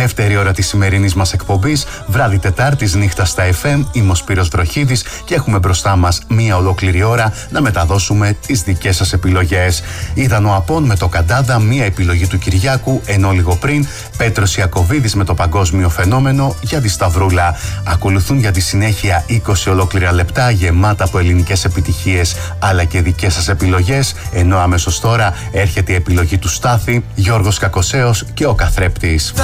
Δεύτερη ώρα της σημερινής μας εκπομπής, βράδυ Τετάρτης, νύχτα στα FM. Είμαι ο Σπύρος Βροχίδης και έχουμε μπροστά μας μία ολόκληρη ώρα να μεταδώσουμε τις δικές σας επιλογές. Ήταν ο Απών με το Καντάδα, μία επιλογή του Κυριάκου, ενώ λίγο πριν Πέτρος Ιακωβίδης με το Παγκόσμιο Φαινόμενο για τη Σταυρούλα. Ακολουθούν για τη συνέχεια 20 ολόκληρα λεπτά γεμάτα από ελληνικές επιτυχίες αλλά και δικές σας επιλογές, ενώ αμέσως τώρα έρχεται η επιλογή του Στάθη, Γιώργος Κακοσέος και ο Καθρέπτης.